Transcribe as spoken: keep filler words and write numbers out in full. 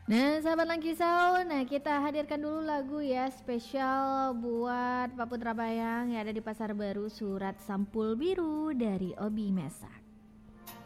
Nah sahabat Langkisau, nah kita hadirkan dulu lagu ya spesial buat Pak Putra Bayang yang ada di Pasar Baru, Surat Sampul Biru dari Obi Mesak.